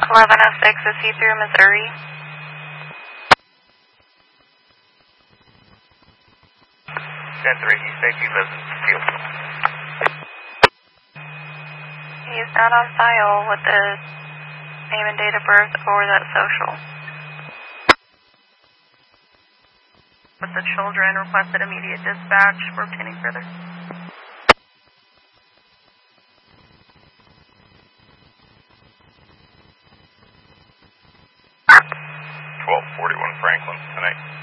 1106, is he through Missouri? He said he lives in Field. He's not on file with the name and date of birth or that social. With the children, requested immediate dispatch for obtaining further. 1241 Franklin tonight.